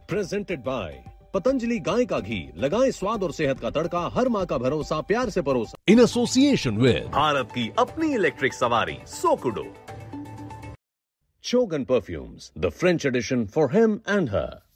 Presented by Patanjali गाय का घी, लगाएं स्वाद और सेहत का तड़का, हर माँ का भरोसा, प्यार से परोसा। इन एसोसिएशन विद भारत की अपनी इलेक्ट्रिक सवारी सोकुडो। Chogan Perfumes, the French edition for him and her.